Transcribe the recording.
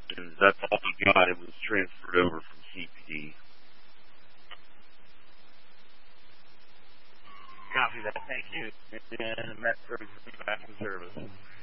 And that's all we got. It was transferred over from CPD. Copy that. Thank you. And Metro back in service.